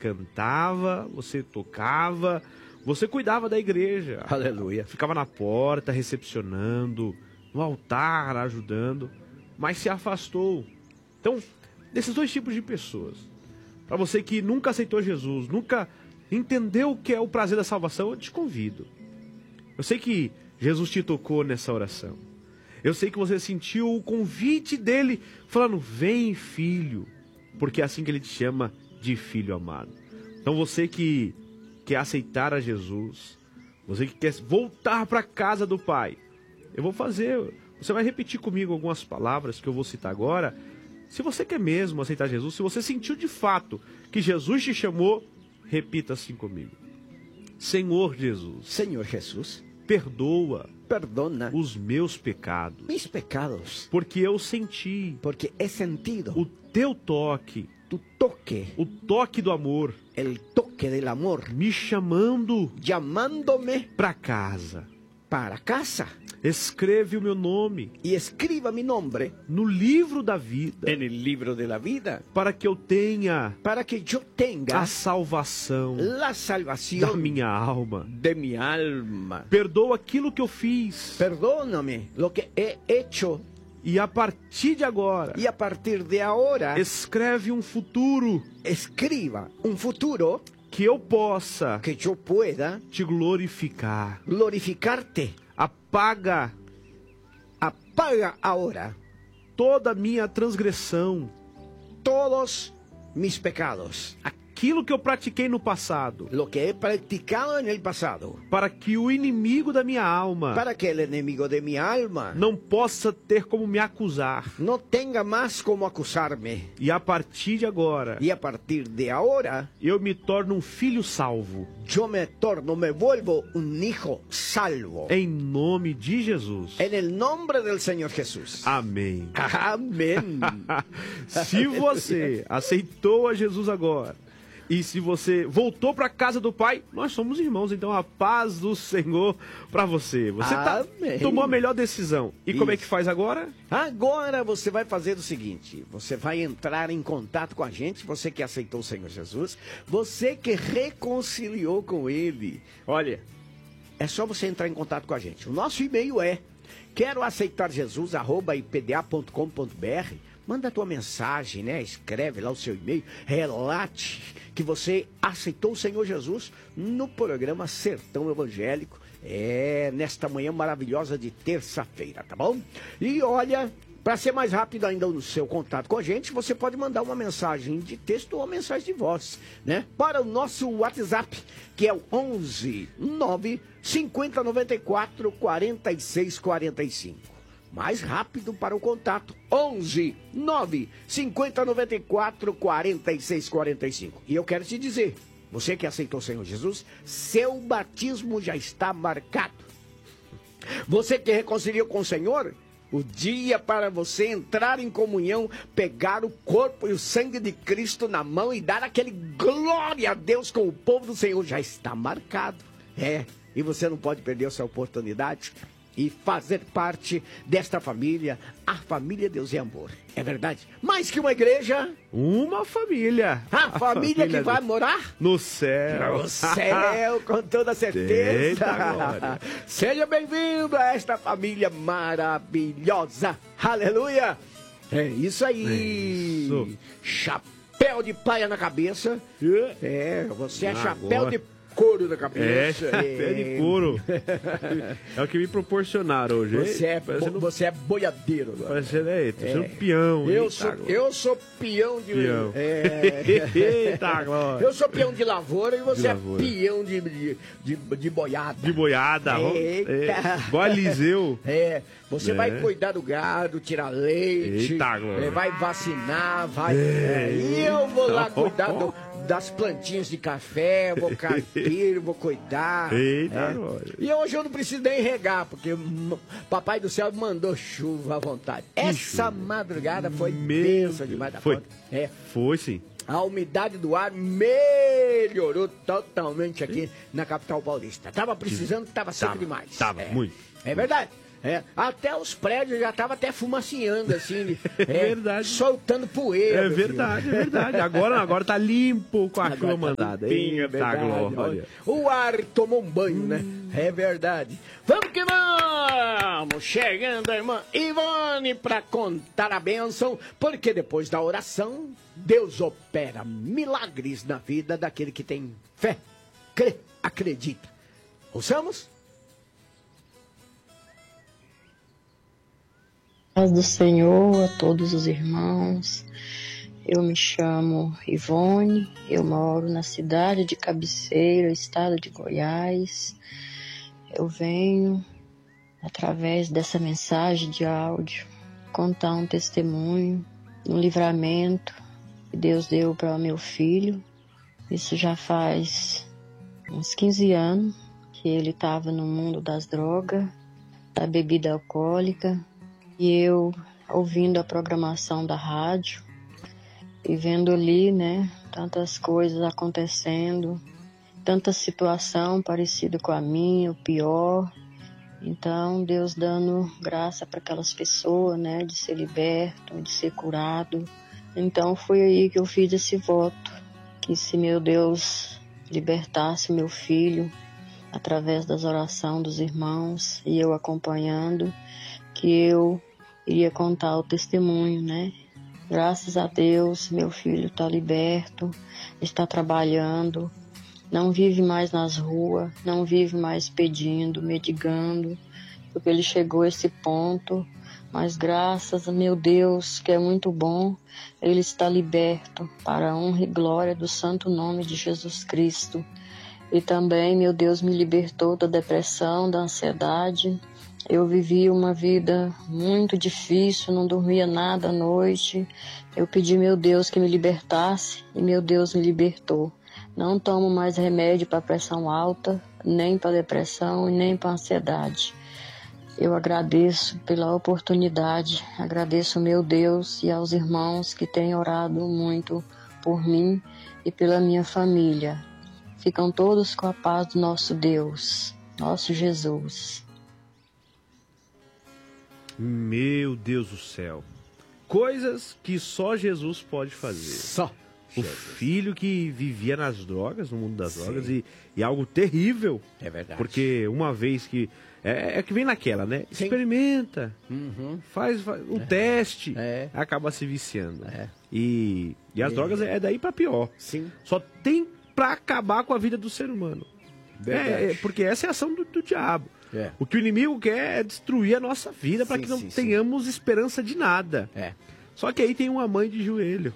cantava, você tocava, você cuidava da igreja. Aleluia. Ficava na porta, recepcionando, no altar, ajudando, mas se afastou. Então, desses dois tipos de pessoas, para você que nunca aceitou Jesus, nunca entendeu o que é o prazer da salvação, eu te convido. Eu sei que Jesus te tocou nessa oração. Eu sei que você sentiu o convite dele, falando, vem filho, porque é assim que ele te chama de filho amado. Então você que quer aceitar a Jesus, você que quer voltar para a casa do Pai, eu vou fazer, você vai repetir comigo algumas palavras que eu vou citar agora. Se você quer mesmo aceitar Jesus, se você sentiu de fato que Jesus te chamou, repita assim comigo. Senhor Jesus. Senhor Jesus. Perdoa. Perdona. Os meus pecados. Mis pecados. Porque eu senti. Porque he sentido. O teu toque. Tu toque. O toque do amor. El toque del amor. Me chamando. Llamándome. Para casa. Para casa. Escreve o meu nome. E escriba mi nombre. No livro da vida. En el libro de la vida. Para que eu tenha. Para que eu tenha. A salvação. La salvación. Da minha alma. De mi alma. Perdoa aquilo que eu fiz. Perdóname lo que he hecho. E a partir de agora. E a partir de agora. Escreve um futuro. Escriba um futuro. Que eu possa. Que eu pueda. Te glorificar. Glorificar-te. Apaga agora toda a minha transgressão, todos mis pecados, aquilo que eu pratiquei no passado, lo que he practicado en el pasado, para que o inimigo da minha alma, para que el enemigo de mi alma não possa ter como me acusar, não tenha mais como acusar-me. E a partir de agora, e a partir de agora, eu me torno um filho salvo. me vuelvo un hijo salvo. Em nome de Jesus. En el nombre del Señor Jesús. Amém. Amém. Se você aceitou a Jesus agora, e se você voltou para a casa do Pai, nós somos irmãos, então a paz do Senhor para você. Você tomou a melhor decisão. E como é que faz agora? Agora você vai fazer o seguinte, você vai entrar em contato com a gente, você que aceitou o Senhor Jesus, você que reconciliou com Ele. Olha, é só você entrar em contato com a gente. O nosso e-mail é queroaceitarjesus@ipda.com.br. Manda a tua mensagem, né? Escreve lá o seu e-mail, relate que você aceitou o Senhor Jesus no programa Sertão Evangélico, nesta manhã maravilhosa de terça-feira, tá bom? E olha, para ser mais rápido ainda no seu contato com a gente, você pode mandar uma mensagem de texto ou uma mensagem de voz, né? Para o nosso WhatsApp, que é o 11 9 50 94 46 45. Mais rápido para o contato, 11 9 50 94 46 45. E eu quero te dizer, você que aceitou o Senhor Jesus, seu batismo já está marcado. Você que reconciliou com o Senhor, o dia para você entrar em comunhão, pegar o corpo e o sangue de Cristo na mão e dar aquele glória a Deus com o povo do Senhor já está marcado. E você não pode perder essa oportunidade e fazer parte desta família, a família Deus e Amor. É verdade? Mais que uma igreja, uma família. A família que vai morar no céu. No céu, com toda certeza. Eita, seja bem-vindo a esta família maravilhosa. Aleluia. É isso aí. Isso. Chapéu de palha na cabeça. Você é chapéu de couro na cabeça. Chapéu de couro. É o que me proporcionaram hoje. Você é boiadeiro agora. Parecendo um peão. Eu sou peão de... Peão. Eita, glória. Eu sou peão de lavoura e você é peão de boiada. De boiada. Igual Eliseu. Você vai cuidar do gado, tirar leite. Eita, glória. Vai vacinar, e eu vou lá cuidar das plantinhas de café, vou carpir, vou cuidar. Eita, e hoje eu não preciso nem regar, porque Papai do Céu mandou chuva à vontade. Essa madrugada foi bênção demais da conta. Foi sim. A umidade do ar melhorou totalmente aqui na capital paulista. Tava precisando, tava seco demais. Tava muito. É verdade. Até os prédios já estavam até fumacinhando, assim. Verdade. Soltando poeira. É verdade, é verdade. Agora tá limpo com a chuva mandada. Eita, glória. O ar tomou um banho, né? É verdade. Vamos que vamos! Chegando a irmã Ivone para contar a bênção, porque depois da oração, Deus opera milagres na vida daquele que tem fé, crê, acredita. Ouçamos? Paz do Senhor a todos os irmãos. Eu me chamo Ivone, eu moro na cidade de Cabeceira, estado de Goiás. Eu venho, através dessa mensagem de áudio, contar um testemunho, um livramento que Deus deu para meu filho. Isso já faz uns 15 anos que ele estava no mundo das drogas, da bebida alcoólica, e eu, ouvindo a programação da rádio e vendo ali, né, tantas coisas acontecendo, tanta situação parecida com a minha, o pior. Então, Deus dando graça para aquelas pessoas, né, de ser liberto, de ser curado. Então, foi aí que eu fiz esse voto, que se meu Deus libertasse meu filho, através das orações dos irmãos, e eu acompanhando, que eu iria contar o testemunho, né? Graças a Deus, meu filho está liberto, está trabalhando, não vive mais nas ruas, não vive mais pedindo, mendigando, porque ele chegou a esse ponto, mas graças a meu Deus, que é muito bom, ele está liberto para a honra e glória do santo nome de Jesus Cristo. E também, meu Deus, me libertou da depressão, da ansiedade. Eu vivi uma vida muito difícil, não dormia nada à noite. Eu pedi, meu Deus, que me libertasse e meu Deus me libertou. Não tomo mais remédio para pressão alta, nem para depressão e nem para ansiedade. Eu agradeço pela oportunidade, agradeço meu Deus e aos irmãos que têm orado muito por mim e pela minha família. Ficam todos com a paz do nosso Deus, nosso Jesus. Meu Deus do céu. Coisas que só Jesus pode fazer. Só. O filho que vivia nas drogas, no mundo das drogas, e algo terrível. É verdade. Porque uma vez que... É que vem naquela, né? Sim. Experimenta, faz o teste, acaba se viciando. E as drogas é daí pra pior. Sim. Só tem pra acabar com a vida do ser humano. Porque essa é a ação do diabo. O que o inimigo quer é destruir a nossa vida para que não tenhamos esperança de nada. Só que aí tem uma mãe de joelho.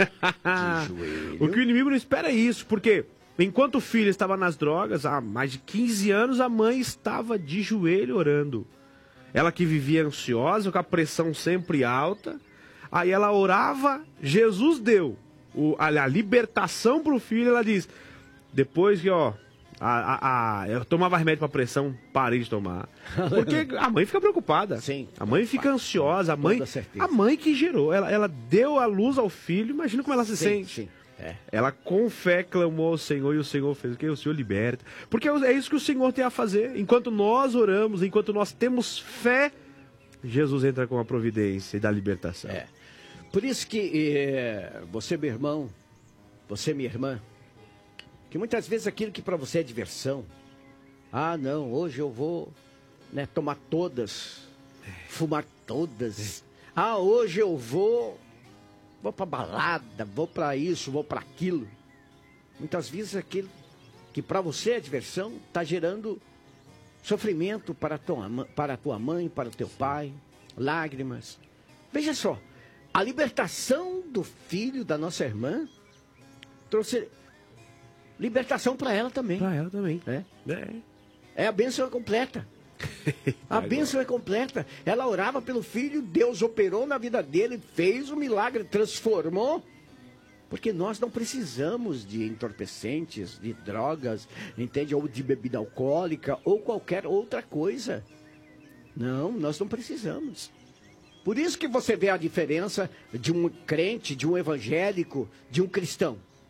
O que o inimigo não espera é isso, porque enquanto o filho estava nas drogas, há mais de 15 anos, a mãe estava de joelho orando. Ela que vivia ansiosa, com a pressão sempre alta. Aí ela orava, Jesus deu a libertação para o filho. Ela diz, depois que, eu tomava remédio para pressão, parei de tomar. Porque a mãe fica preocupada. Sim. A mãe fica ansiosa. A mãe que gerou. Ela deu a luz ao filho. Imagina como ela se sente. Sim. Ela com fé clamou ao Senhor e o Senhor fez o que? O Senhor liberta. Porque é isso que o Senhor tem a fazer. Enquanto nós oramos, enquanto nós temos fé, Jesus entra com a providência e dá libertação. Por isso que você, meu irmão, você, minha irmã, que muitas vezes aquilo que para você é diversão, não, hoje eu vou, né, tomar todas, fumar todas, hoje eu vou pra balada, vou pra isso, vou pra aquilo. Muitas vezes aquilo que para você é diversão está gerando sofrimento para a tua mãe, para o teu pai, lágrimas. Veja só, a libertação do filho da nossa irmã trouxe libertação para ela também. Para ela também. A bênção completa. A bênção é completa. Ela orava pelo filho, Deus operou na vida dele, fez um milagre, transformou. Porque nós não precisamos de entorpecentes, de drogas, entende? Ou de bebida alcoólica, ou qualquer outra coisa. Não, nós não precisamos. Por isso que você vê a diferença de um crente, de um evangélico, de um cristão.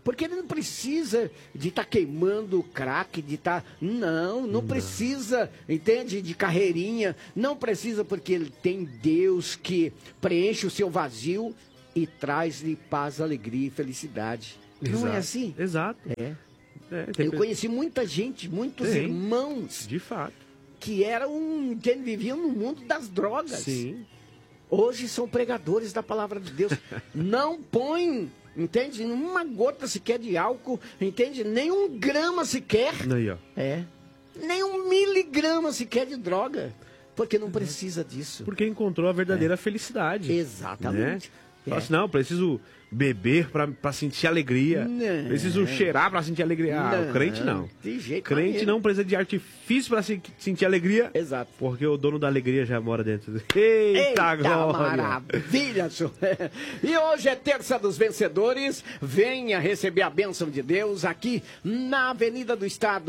Porque ele não precisa de estar queimando o crack, de estar... Não precisa, entende? De carreirinha. Não precisa, porque ele tem Deus que preenche o seu vazio e traz-lhe paz, alegria e felicidade. Exato. Não é assim? Exato. Eu conheci muita gente, muitos irmãos... De fato. Que viviam no mundo das drogas. Sim. Hoje são pregadores da palavra de Deus. Não põem, entende? Uma gota sequer de álcool, entende? Nem 1 grama sequer. Aí, ó. Nem 1 miligrama sequer de droga. Porque não precisa disso. Porque encontrou a verdadeira felicidade. Exatamente. Fala assim, não, preciso beber pra sentir alegria. Não. Preciso cheirar pra sentir alegria. O crente não. De jeito Crente nenhum. não precisa de artifício pra sentir alegria. Exato. Porque o dono da alegria já mora dentro. Eita glória! Maravilha, senhor. E hoje é terça dos vencedores. Venha receber a bênção de Deus aqui na Avenida do Estado,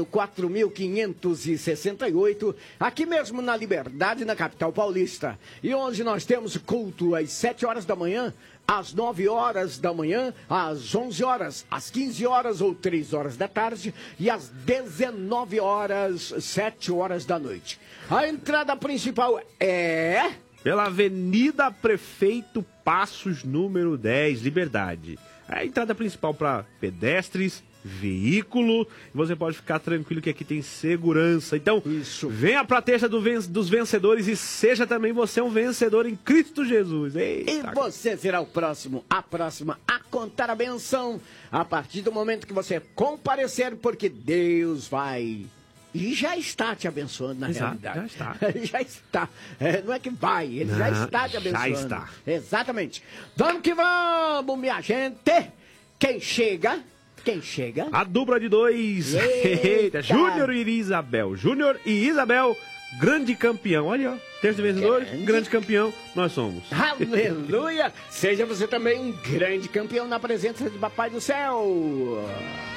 4568, aqui mesmo na Liberdade, na capital paulista. E hoje nós temos culto às 7 horas da manhã, às 9 horas da manhã, às 11 horas, às 15 horas ou 3 horas da tarde e às 19 horas, 7 horas da noite. A entrada principal é... Pela Avenida Prefeito Passos, número 10, Liberdade. A entrada principal para pedestres, veículo. Você pode ficar tranquilo que aqui tem segurança. Então, venha para a terça dos vencedores e seja também você um vencedor em Cristo Jesus. Eita. E você será a próxima a contar a benção a partir do momento que você comparecer, porque Deus vai... E já está te abençoando, na realidade. Já está. Já está. Não é que vai, ele já está te abençoando. Já está. Exatamente. Vamos que vamos, minha gente. Quem chega? A dupla de 2. Eita. Júnior e Isabel. Júnior e Isabel, grande campeão. Olha, ó. Terça vencedor, grande campeão. Nós somos. Aleluia. Seja você também um grande campeão na presença de Papai do Céu.